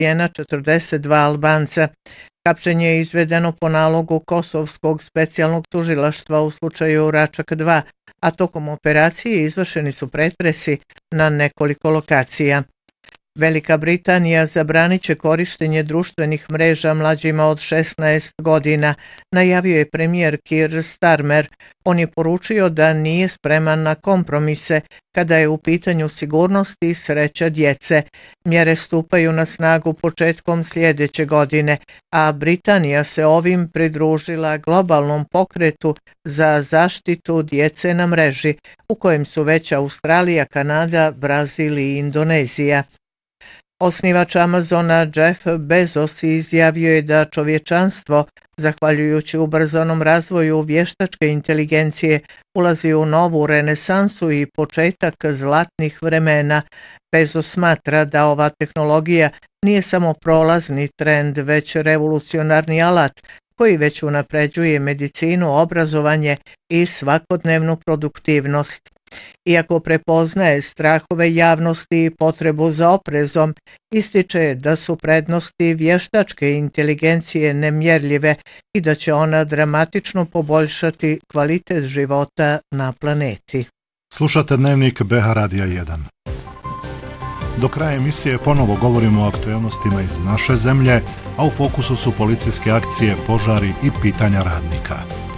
ubijena 42 Albanca. Hapšenje je izvedeno po nalogu Kosovskog specijalnog tužilaštva u slučaju Račak 2, a tokom operacije izvršeni su pretresi na nekoliko lokacija. Velika Britanija zabranit će korištenje društvenih mreža mlađima od 16 godina, najavio je premijer Keir Starmer. On je poručio da nije spreman na kompromise kada je u pitanju sigurnost i sreća djece. Mjere stupaju na snagu početkom sljedeće godine, a Britanija se ovim pridružila globalnom pokretu za zaštitu djece na mreži, u kojem su već Australija, Kanada, Brazil i Indonezija. Osnivač Amazona Jeff Bezos izjavio je da čovječanstvo, zahvaljujući ubrzanom razvoju vještačke inteligencije, ulazi u novu renesansu i početak zlatnih vremena. Bezos smatra da ova tehnologija nije samo prolazni trend, već revolucionarni alat koji već unapređuje medicinu, obrazovanje i svakodnevnu produktivnost. Iako prepoznaje strahove javnosti i potrebu za oprezom, ističe da su prednosti vještačke inteligencije nemjerljive i da će ona dramatično poboljšati kvalitet života na planeti. Slušate Dnevnik BH Radija 1. Do kraja emisije ponovo govorimo o aktuelnostima iz naše zemlje, a u fokusu su policijske akcije, požari i pitanja radnika.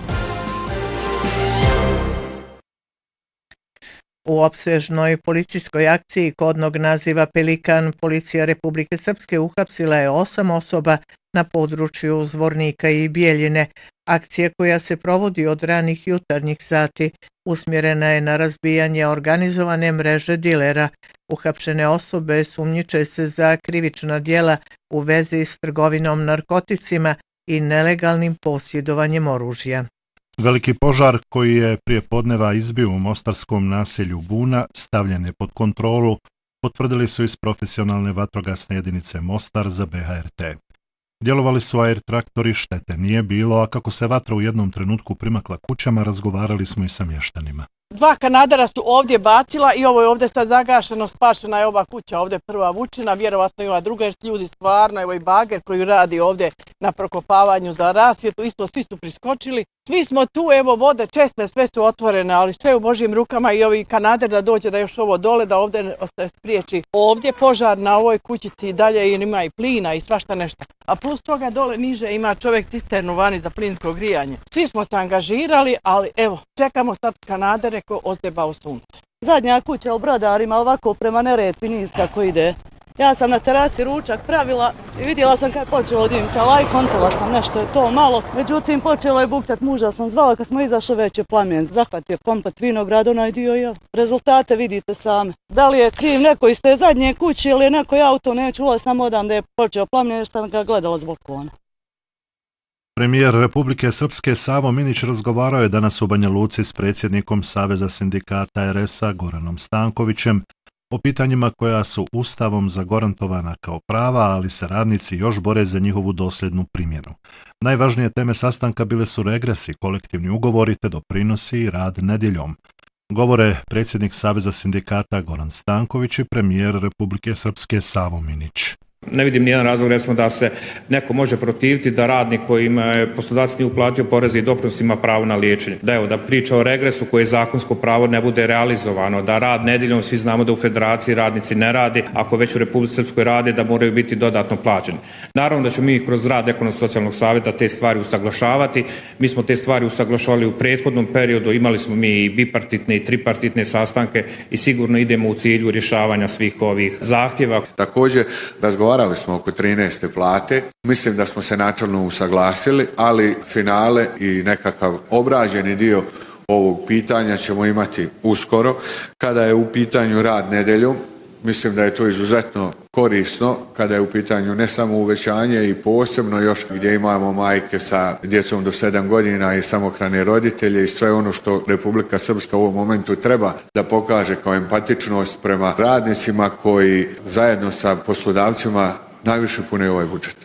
U opsežnoj policijskoj akciji kodnog naziva Pelikan, policija Republike Srpske uhapsila je 8 osoba na području Zvornika i Bijeljine. Akcija koja se provodi od ranih jutarnjih sati usmjerena je na razbijanje organizovane mreže dilera. Uhapšene osobe sumnjiče se za krivična djela u vezi s trgovinom narkoticima i nelegalnim posjedovanjem oružja. Veliki požar koji je prije podneva izbio u mostarskom naselju Buna stavljen je pod kontrolu, potvrdili su iz profesionalne vatrogasne jedinice Mostar za BHRT. Djelovali su air traktori, štete nije bilo, a kako se vatra u jednom trenutku primakla kućama, razgovarali smo i sa mještanima. 2 kanadera su ovdje bacila i ovo je ovdje sad zagašeno, spašena je ova kuća, ovdje prva vučina, vjerovatno i ova druga, jer ljudi stvarno, evo i bager koji radi ovdje na prokopavanju za rasvjetu, isto svi su priskočili. Svi smo tu, evo vode česme, sve su otvorene, ali sve u Božjim rukama i ovi kanader da dođe da još ovo dole, da ovdje spriječi. Ovdje požar na ovoj kućici i dalje jer ima i plina i svašta nešto. A plus toga dole niže ima čovjek cisternu vani za plinsko grijanje. Svi smo se angažirali, ali evo, čekamo sad kanadere ko ozeba u sunce. Zadnja kuća u Brodarima ovako prema Neretvi niz kako ide. Ja sam na terasi ručak pravila i vidjela sam kad je počelo dimkala i kontala sam nešto je to malo. Međutim, počelo je buktat, muža sam zvala kad smo izašli već je plamen. Zahvatio komplet vinograd, onaj dio ja. Rezultate vidite same. Da li je kriv neko iz te zadnje kuće ili je neko auto, neću ulaz, samo odam da je počeo plamen jer sam ga gledala s balkona. Premijer Republike Srpske Savo Minić razgovarao je danas u Banja Luci s predsjednikom Saveza sindikata RS-a Goranom Stankovićem o pitanjima koja su Ustavom zagarantovana kao prava, ali se radnici još bore za njihovu dosljednu primjenu. Najvažnije teme sastanka bile su regresi, kolektivni ugovori te doprinosi i rad nedjeljom. Govore predsjednik Saveza sindikata Goran Stanković i premijer Republike Srpske Savo Minić. Ne vidim nijedan razlog, recimo, da se neko može protiviti da radnik kojima je poslodavac nije uplatio poreze i doprinos ima pravo na liječenje. Da priča o regresu koje zakonsko pravo ne bude realizovano, da rad nedjeljom, svi znamo da u federaciji radnici ne rade, ako već u Republici Srpskoj rade, da moraju biti dodatno plaćeni. Naravno da ćemo mi kroz rad Ekonomsko-socijalnog savjeta te stvari usaglašavati. Mi smo te stvari usaglašavali u prethodnom periodu, imali smo mi i bipartitne i tripartitne sastanke i sigurno idemo u cilju rješavanja svih ovih zahtjeva. Također razgovarali smo oko 13. plate. Mislim da smo se načelno usaglasili, ali finale i nekakav obrađeni dio ovog pitanja ćemo imati uskoro. Kada je u pitanju rad nedjeljom, mislim da je to izuzetno korisno kada je u pitanju ne samo uvećanje i posebno još gdje imamo majke sa djecom do 7 godina i samohrane roditelje i sve ono što Republika Srpska u ovom momentu treba da pokaže kao empatičnost prema radnicima koji zajedno sa poslodavcima najviše pune ovaj budžet.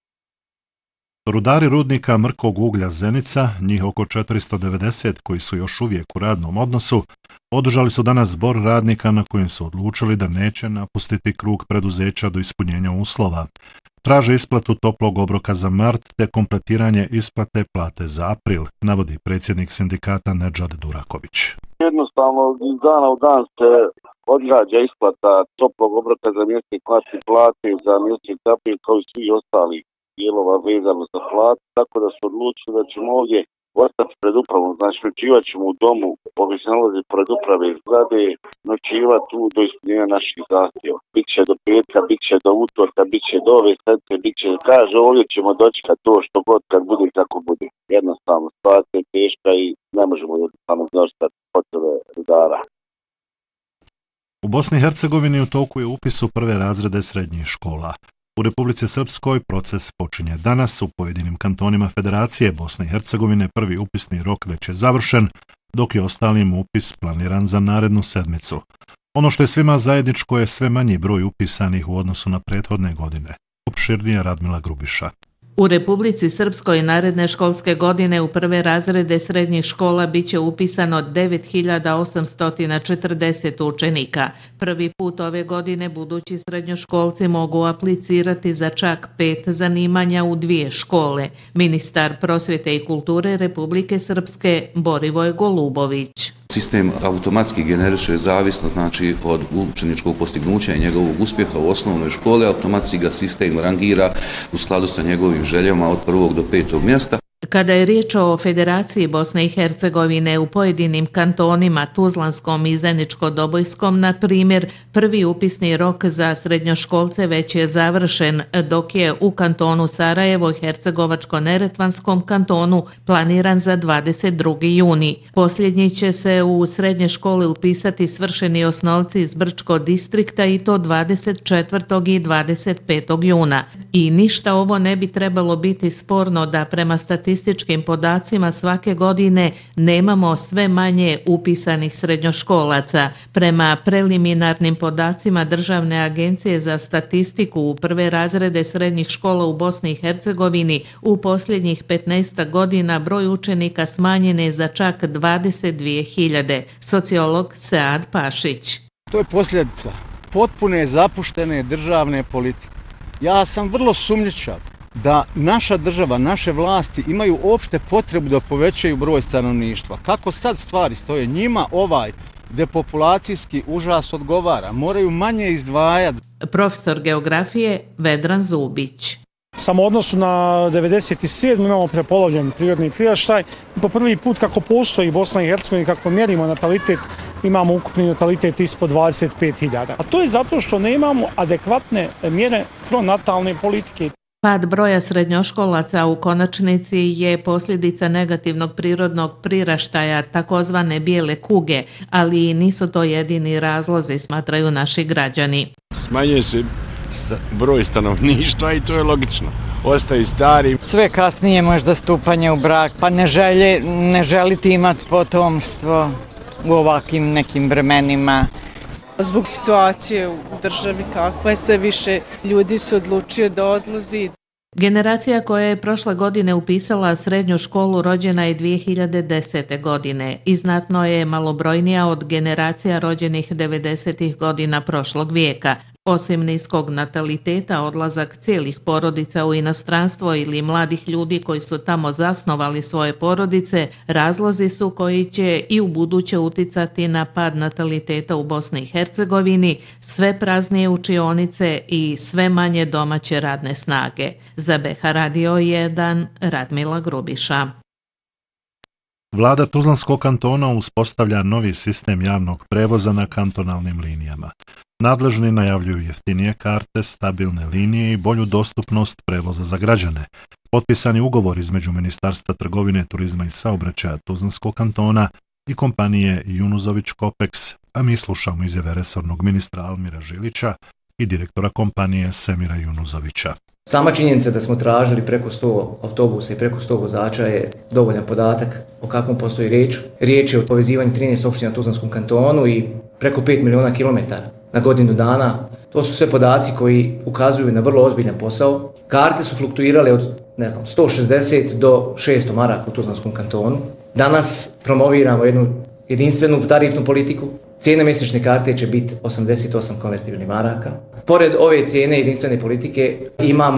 Rudari rudnika mrkog uglja Zenica, njih oko 490 koji su još uvijek u radnom odnosu, održali su danas zbor radnika na kojem su odlučili da neće napustiti krug preduzeća do ispunjenja uslova. Traže isplatu toplog obroka za mart te kompletiranje isplate plate za april, navodi predsjednik sindikata Nedžad Duraković. Jednostavno, iz dana u dan se odgađa isplata toplog obroka za mjesec mart i plate za mjesec april kao i svi ostali dijelova vezano za platu, tako da su odlučili da ćemo ovdje ostati pred upravom, znači noćivat ćemo u domu, ovdje se nalazi pred uprave zgrade, noćivat tu do ispunjenja naših zahtjeva. Biće do petka, biće do utorka, biće do ove sedmice, biće, kaže ovdje ćemo dočekati to što god kad bude kako bude. Jednostavno, situacija je teška i ne možemo jednostavno zaštitati potrebe rudara. U Bosni i Hercegovini u toku je upis u prve razrede srednjih škola. U Republici Srpskoj proces počinje danas. U pojedinim kantonima Federacije Bosne i Hercegovine prvi upisni rok već je završen, dok je ostalim upis planiran za narednu sedmicu. Ono što je svima zajedničko je sve manji broj upisanih u odnosu na prethodne godine. Opširnije Radmila Grubiša. U Republici Srpskoj naredne školske godine u prve razrede srednjih škola biće upisano 9840 učenika. Prvi put ove godine budući srednjoškolci mogu aplicirati za čak 5 zanimanja u 2 škole. Ministar prosvjete i kulture Republike Srpske Borivoj Golubović. Sistem automatski generiše zavisno znači od učeničkog postignuća i njegovog uspjeha u osnovnoj školi, automatski ga sistem rangira u skladu sa njegovim željama od 1. do 5. mjesta. Kada je riječ o Federaciji Bosne i Hercegovine u pojedinim kantonima Tuzlanskom i Zeničko-Dobojskom, na primjer, prvi upisni rok za srednjoškolce već je završen, dok je u kantonu Sarajevo i Hercegovačko-Neretvanskom kantonu planiran za 22. juni. Posljednji će se u srednje škole upisati svršeni osnovci iz Brčko distrikta i to 24. i 25. juna. I ništa ovo ne bi trebalo biti sporno da prema statističkim podacima svake godine nemamo sve manje upisanih srednjoškolaca. Prema preliminarnim podacima Državne agencije za statistiku u prve razrede srednjih škola u Bosni i Hercegovini u posljednjih 15 godina broj učenika smanjen je za čak 22.000. Sociolog Sead Pašić. To je posljedica potpune zapuštene državne politike. Ja sam vrlo sumnjičav da naša država, naše vlasti imaju opšte potrebu da povećaju broj stanovništva. Kako sad stvari stoje, njima ovaj depopulacijski užas odgovara, moraju manje izdvajati. Profesor geografije Vedran Zubić. Samo u odnosu na 1997. imamo prepolovljen prirodni priraštaj. Po prvi put kako postoji Bosna i Hercegovina, kako mjerimo natalitet, imamo ukupni natalitet ispod 25.000. A to je zato što nemamo adekvatne mjere pronatalne politike. Pad broja srednjoškolaca u konačnici je posljedica negativnog prirodnog priraštaja, takozvane bijele kuge, ali nisu to jedini razlozi, smatraju naši građani. Smanjuje se broj stanovništva i to je logično. Ostaju stari. Sve kasnije možda stupanje u brak, pa ne želiti imati potomstvo u ovakvim nekim vremenima. Zbog situacije u državi kakva je, sve više ljudi su odlučio da odlazi. Generacija koja je prošle godine upisala srednju školu rođena je 2010. godine i znatno je malobrojnija od generacija rođenih 90. godina prošlog vijeka. Osim niskog nataliteta, odlazak cijelih porodica u inostranstvo ili mladih ljudi koji su tamo zasnovali svoje porodice, razlozi su koji će i u buduće uticati na pad nataliteta u Bosni i Hercegovini, sve praznije učionice i sve manje domaće radne snage. Za BH Radio 1, Radmila Grubiša. Vlada Tuzlanskog kantona uspostavlja novi sistem javnog prevoza na kantonalnim linijama. Nadležni najavljuju jeftinije karte, stabilne linije i bolju dostupnost prevoza za građane. Potpisani ugovor između Ministarstva trgovine, turizma i saobraćaja Tuzlanskog kantona i kompanije Junuzović Copex, a mi slušamo izjave resornog ministra Almira Žilića i direktora kompanije Semira Junuzovića. Sama činjenica da smo tražili preko 100 autobusa i preko 100 vozača je dovoljan podatak o kakvom postoji riječ. Riječ je o povezivanju 13 opština u Tuzlanskom kantonu i preko 5 miliona kilometara na godinu dana. To su sve podaci koji ukazuju na vrlo ozbiljan posao. Karte su fluktuirale od 160 do 600 maraka u Tuzlanskom kantonu. Danas promoviramo jednu jedinstvenu tarifnu politiku. Cijena mjesečne karte će biti 88 konvertibilnih maraka. Pored ove cijene jedinstvene politike imamo